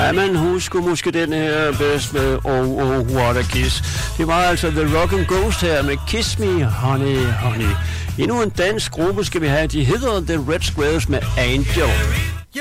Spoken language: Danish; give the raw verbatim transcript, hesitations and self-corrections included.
Ja, man husker måske den her bedst med Oh, Oh, What a Kiss. Det var altså The Rock and Ghost her med Kiss Me, Honey, Honey. Endnu en dansk gruppe skal vi have. De hedder The Red Squares med Angel.